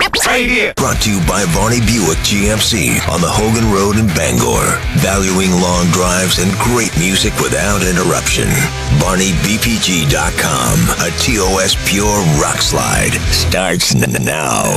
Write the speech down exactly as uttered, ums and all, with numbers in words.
Right here. Brought to you by Varney Buick G M C on the Hogan Road in Bangor. Valuing long drives and great music without interruption. Varney B P G dot com. A T O S pure rock slide starts n- now.